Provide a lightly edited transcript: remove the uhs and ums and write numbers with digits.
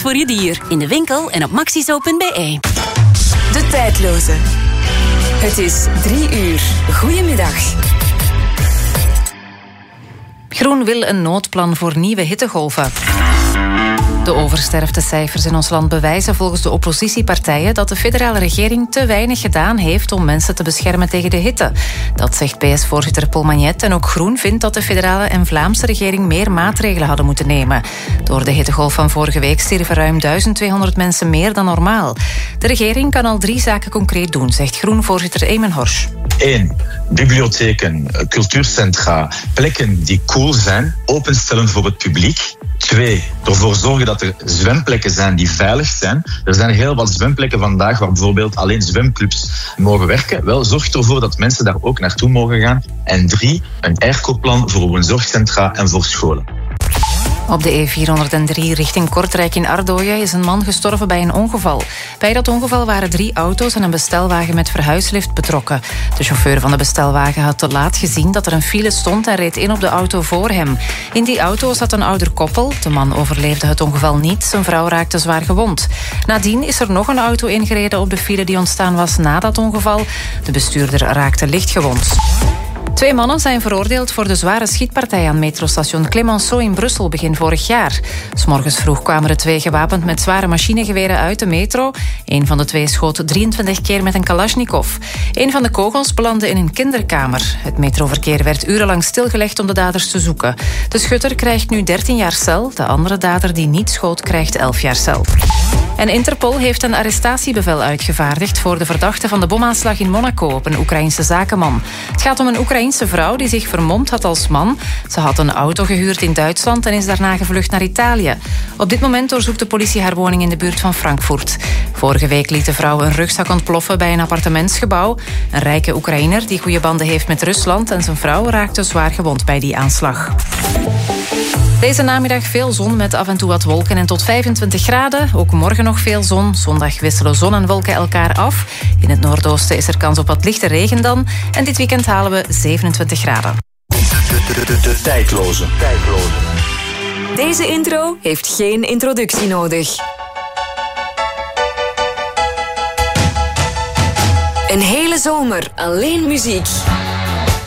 voor je dier. In de winkel en op maxizo.be. De tijdloze. Het is 3:00. Goedemiddag. Groen wil een noodplan voor nieuwe hittegolven. De oversterftecijfers in ons land bewijzen volgens de oppositiepartijen dat de federale regering te weinig gedaan heeft om mensen te beschermen tegen de hitte. Dat zegt PS-voorzitter Paul Magnet en ook Groen vindt dat de federale en Vlaamse regering meer maatregelen hadden moeten nemen. Door de hittegolf van vorige week stierven ruim 1200 mensen meer dan normaal. De regering kan al 3 zaken concreet doen, zegt Groen-voorzitter Eamon Horsch. 1. Bibliotheken, cultuurcentra, plekken die cool zijn, openstellen voor het publiek. 2. Ervoor zorgen dat er zwemplekken zijn die veilig zijn. Er zijn heel wat zwemplekken vandaag waar bijvoorbeeld alleen zwemclubs mogen werken. Wel, zorg ervoor dat mensen daar ook naartoe mogen gaan. En 3. Een airco-plan voor woonzorgcentra en voor scholen. Op de E403 richting Kortrijk in Ardooien is een man gestorven bij een ongeval. Bij dat ongeval waren 3 auto's en een bestelwagen met verhuislift betrokken. De chauffeur van de bestelwagen had te laat gezien dat er een file stond en reed in op de auto voor hem. In die auto zat een ouder koppel. De man overleefde het ongeval niet. Zijn vrouw raakte zwaar gewond. Nadien is er nog een auto ingereden op de file die ontstaan was na dat ongeval. De bestuurder raakte licht gewond. 2 mannen zijn veroordeeld voor de zware schietpartij aan metrostation Clemenceau in Brussel begin vorig jaar. 'S Morgens vroeg kwamen er 2 gewapend met zware machinegeweren uit de metro. Een van de 2 schoot 23 keer met een Kalashnikov. Een van de kogels belandde in een kinderkamer. Het metroverkeer werd urenlang stilgelegd om de daders te zoeken. De schutter krijgt nu 13 jaar cel. De andere dader die niet schoot krijgt 11 jaar cel. En Interpol heeft een arrestatiebevel uitgevaardigd voor de verdachte van de bomaanslag in Monaco op een Oekraïense zakenman. Het gaat om een Oekraïense vrouw die zich vermomd had als man. Ze had een auto gehuurd in Duitsland en is daarna gevlucht naar Italië. Op dit moment doorzoekt de politie haar woning in de buurt van Frankfurt. Vorige week liet de vrouw een rugzak ontploffen bij een appartementsgebouw. Een rijke Oekraïner die goede banden heeft met Rusland en zijn vrouw raakte zwaar gewond bij die aanslag. Deze namiddag veel zon met af en toe wat wolken en tot 25 graden. Ook morgen nog veel zon. Zondag wisselen zon en wolken elkaar af. In het noordoosten is er kans op wat lichte regen dan. En dit weekend halen we 27 graden. De tijdloze. Deze intro heeft geen introductie nodig. Een hele zomer alleen muziek.